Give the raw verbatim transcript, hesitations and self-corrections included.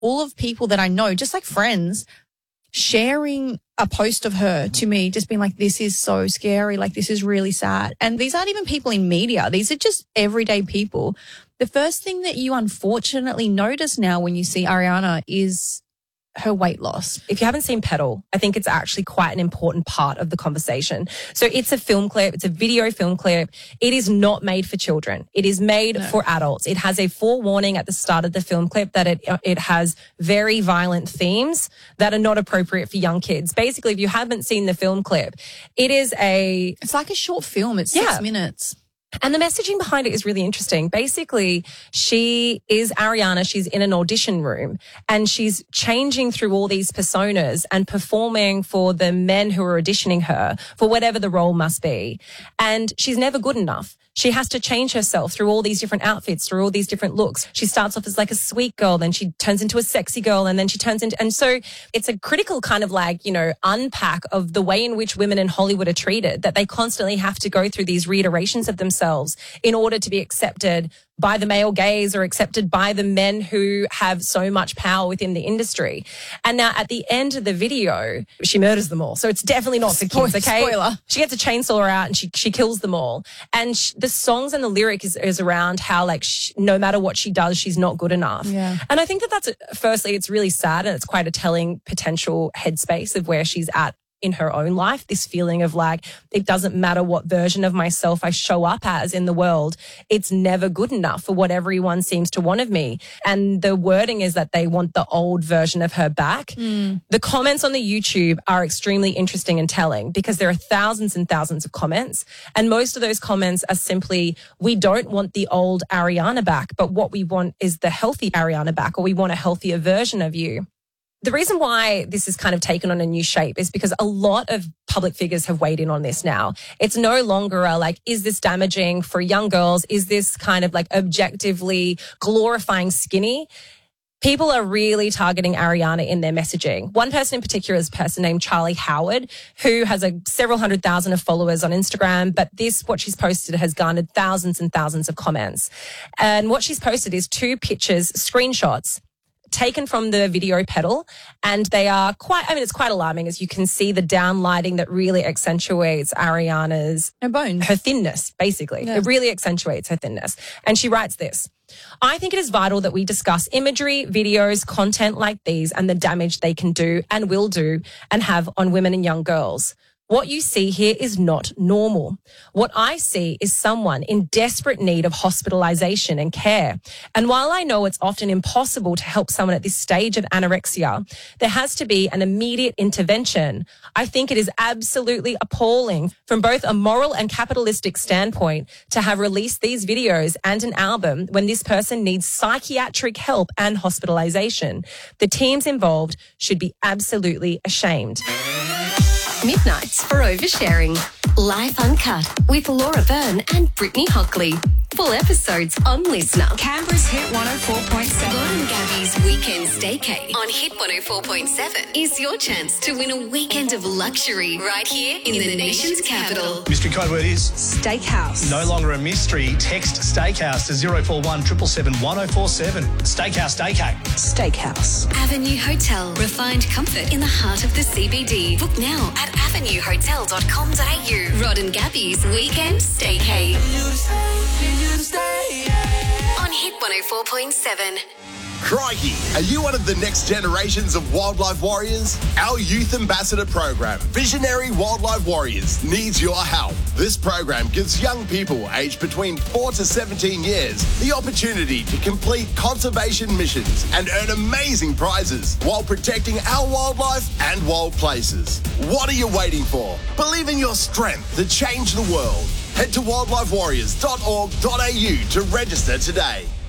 all of people that I know, just like friends, sharing a post of her to me, just being like, this is so scary. Like, this is really sad. And these aren't even people in media. These are just everyday people. The first thing that you unfortunately notice now when you see Ariana is her weight loss. If you haven't seen Petal, I think it's actually quite an important part of the conversation. So it's a film clip. It's a video film clip. It is not made for children. It is made no. for adults. It has a forewarning at the start of the film clip that it it has very violent themes that are not appropriate for young kids. Basically, if you haven't seen the film clip, it is a... It's like a short film. It's six yeah. minutes. And the messaging behind it is really interesting. Basically, she is Ariana. She's in an audition room and she's changing through all these personas and performing for the men who are auditioning her for whatever the role must be. And she's never good enough. She has to change herself through all these different outfits, through all these different looks. She starts off as like a sweet girl, then she turns into a sexy girl, and then she turns into... And so it's a critical kind of like, you know, unpack of the way in which women in Hollywood are treated, that they constantly have to go through these reiterations of themselves in order to be accepted by the male gaze or accepted by the men who have so much power within the industry. And now at the end of the video, she murders them all. So it's definitely not for kids, okay? Spoiler. She gets a chainsaw out and she she kills them all. And sh- the songs and the lyric is, is around how, like, sh- no matter what she does, she's not good enough. Yeah. And I think that that's, a, firstly, it's really sad and it's quite a telling potential headspace of where she's at in her own life, this feeling of like, it doesn't matter what version of myself I show up as in the world, it's never good enough for what everyone seems to want of me. And the wording is that they want the old version of her back. Mm. The comments on the YouTube are extremely interesting and telling because there are thousands and thousands of comments. And most of those comments are simply, we don't want the old Ariana back, but what we want is the healthy Ariana back, or we want a healthier version of you. The reason why this has kind of taken on a new shape is because a lot of public figures have weighed in on this now. It's no longer a like, is this damaging for young girls? Is this kind of like objectively glorifying skinny? People are really targeting Ariana in their messaging. One person in particular is a person named Charlie Howard, who has a several hundred thousand of followers on Instagram, but this, what she's posted, has garnered thousands and thousands of comments. And what she's posted is two pictures, screenshots, taken from the video Petal, and they are quite, I mean, it's quite alarming as you can see the down lighting that really accentuates Ariana's... Her bones. Her thinness, basically. Yeah. It really accentuates her thinness. And she writes this: I think it is vital that we discuss imagery, videos, content like these and the damage they can do and will do and have on women and young girls. What you see here is not normal. What I see is someone in desperate need of hospitalization and care. And while I know it's often impossible to help someone at this stage of anorexia, there has to be an immediate intervention. I think it is absolutely appalling from both a moral and capitalistic standpoint to have released these videos and an album when this person needs psychiatric help and hospitalization. The teams involved should be absolutely ashamed. Midnights for Oversharing. Life Uncut with Laura Byrne and Brittany Hockley. Full episodes on Listener. Canberra's Hit one oh four point seven. Lauren Gabby's Weekend Staycay on Hit one oh four point seven is your chance to win a weekend of luxury right here in, in the, the nation's capital. Mystery code word is Steakhouse. No longer a mystery. Text Steakhouse to zero four one seven seven seven one oh four seven. Steakhouse Staycay. Steakhouse. Avenue Hotel. Refined comfort in the heart of the C B D. Book now at avenue hotel dot com dot a u. Rod and Gabby's Weekend Staycay. On Hit one oh four point seven. Crikey, are you one of the next generations of wildlife warriors? Our Youth Ambassador program, Visionary Wildlife Warriors, needs your help. This program gives young people aged between four to seventeen years the opportunity to complete conservation missions and earn amazing prizes while protecting our wildlife and wild places. What are you waiting for? Believe in your strength to change the world. Head to wildlife warriors dot org dot a u to register today.